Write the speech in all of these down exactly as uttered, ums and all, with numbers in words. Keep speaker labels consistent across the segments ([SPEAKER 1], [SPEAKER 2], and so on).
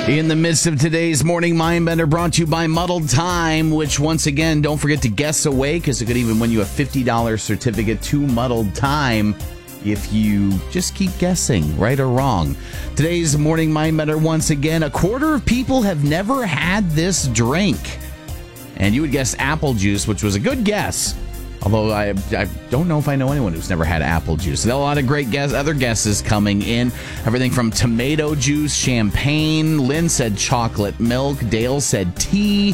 [SPEAKER 1] In the midst of today's Morning Mindbender, brought to you by Muddled Time, which once again, don't forget to guess away, because it could even win you a fifty dollars certificate to Muddled Time if you just keep guessing, right or wrong. Today's Morning Mindbender, once again, a quarter of people have never had this drink. And you would guess apple juice, which was a good guess. Although I I don't know if I know anyone who's never had apple juice. There are a lot of great guess, other guesses coming in. Everything from tomato juice, champagne. Lynn said chocolate milk. Dale said tea.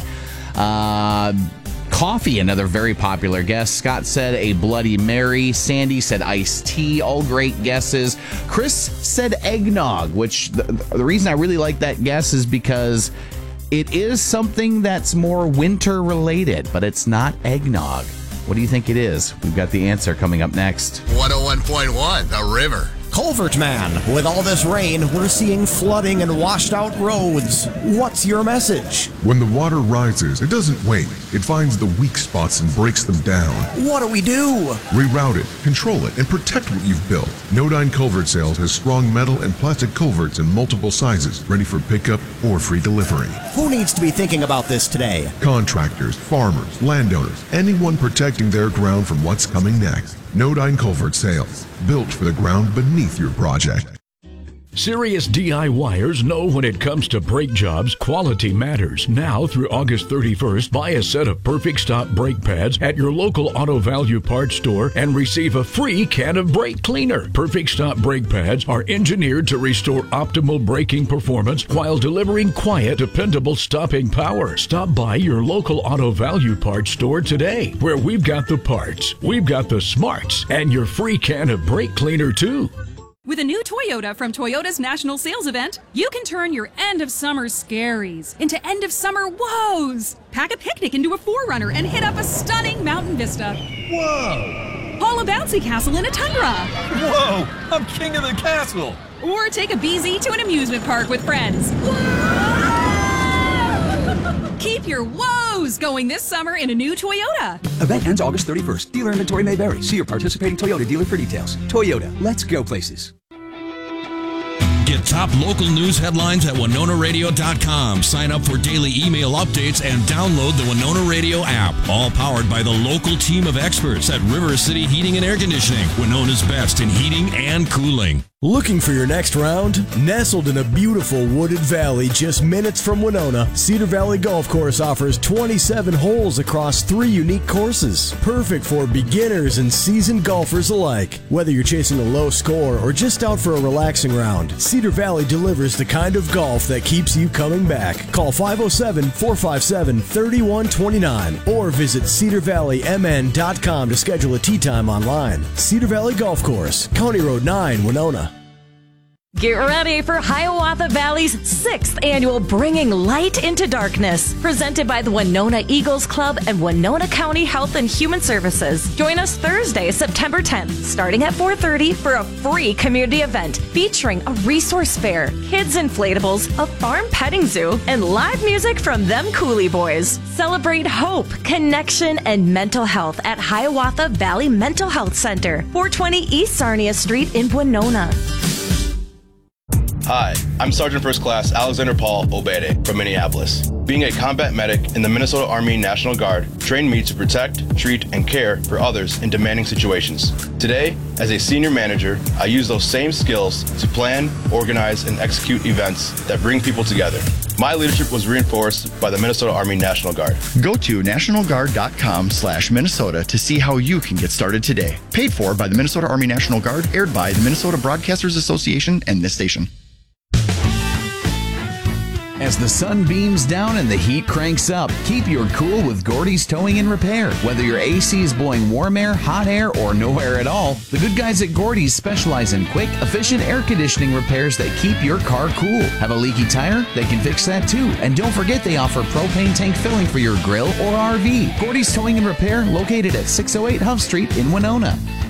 [SPEAKER 1] Uh, coffee, another very popular guess. Scott said a Bloody Mary. Sandy said iced tea. All great guesses. Chris said eggnog, which the, the reason I really like that guess is because it is something that's more winter related, but it's not eggnog. What do you think it is? We've got the answer coming up next.
[SPEAKER 2] one oh one point one, the river.
[SPEAKER 3] Culvert Man, with all this rain, we're seeing flooding and washed out roads. What's your message?
[SPEAKER 4] When the water rises, it doesn't wait. It finds the weak spots and breaks them down.
[SPEAKER 3] What do we do?
[SPEAKER 4] Reroute it, control it, and protect what you've built. Nodine Culvert Sales has strong metal and plastic culverts in multiple sizes, ready for pickup or free delivery.
[SPEAKER 3] Who needs to be thinking about this today?
[SPEAKER 4] Contractors, farmers, landowners, anyone protecting their ground from what's coming next. Nodine Culvert Sales, built for the ground beneath your project.
[SPEAKER 5] Serious DIYers know when it comes to brake jobs, quality matters. Now through August thirty-first, buy a set of Perfect Stop brake pads at your local Auto Value Parts store and receive a free can of brake cleaner. Perfect Stop brake pads are engineered to restore optimal braking performance while delivering quiet, dependable stopping power. Stop by your local Auto Value Parts store today, where we've got the parts, we've got the smarts, and your free can of brake cleaner too.
[SPEAKER 6] With a new Toyota from Toyota's National Sales Event, you can turn your end-of-summer scaries into end-of-summer woes. Pack a picnic into a four runner and hit up a stunning mountain vista.
[SPEAKER 7] Whoa!
[SPEAKER 6] Haul a bouncy castle in a Tundra.
[SPEAKER 7] Whoa! I'm king of the castle!
[SPEAKER 6] Or take a B Z to an amusement park with friends. Keep your woes going this summer in a new Toyota.
[SPEAKER 8] Event ends August thirty-first. Dealer inventory may vary. See your participating Toyota dealer for details. Toyota, let's go places.
[SPEAKER 9] Get top local news headlines at Winona Radio dot com. Sign up for daily email updates and download the Winona Radio app. All powered by the local team of experts at River City Heating and Air Conditioning, Winona's best in heating and cooling.
[SPEAKER 10] Looking for your next round? Nestled in a beautiful wooded valley just minutes from Winona, Cedar Valley Golf Course offers twenty-seven holes across three unique courses. Perfect for beginners and seasoned golfers alike. Whether you're chasing a low score or just out for a relaxing round, Cedar Valley delivers the kind of golf that keeps you coming back. Call five oh seven, four five seven, three one two nine or visit cedar valley m n dot com to schedule a tee time online. Cedar Valley Golf Course, County Road nine, Winona.
[SPEAKER 11] Get ready for Hiawatha Valley's sixth annual Bringing Light into Darkness, presented by the Winona Eagles Club and Winona County Health and Human Services. Join us Thursday, September tenth, starting at four thirty for a free community event featuring a resource fair, kids inflatables, a farm petting zoo, and live music from them Coolie Boys. Celebrate hope, connection, and mental health at Hiawatha Valley Mental Health Center, four twenty East Sarnia Street in Winona.
[SPEAKER 12] Hi, I'm Sergeant First Class Alexander Paul Obede from Minneapolis. Being a combat medic in the Minnesota Army National Guard trained me to protect, treat, and care for others in demanding situations. Today, as a senior manager, I use those same skills to plan, organize, and execute events that bring people together. My leadership was reinforced by the Minnesota Army National Guard.
[SPEAKER 13] Go to national guard dot com slash Minnesota to see how you can get started today. Paid for by the Minnesota Army National Guard, aired by the Minnesota Broadcasters Association and this station.
[SPEAKER 1] As the sun beams down and the heat cranks up, keep your cool with Gordy's Towing and Repair. Whether your A C is blowing warm air, hot air, or no air at all, the good guys at Gordy's specialize in quick, efficient air conditioning repairs that keep your car cool. Have a leaky tire? They can fix that too. And don't forget they offer propane tank filling for your grill or R V. Gordy's Towing and Repair, located at six oh eight Huff Street in Winona.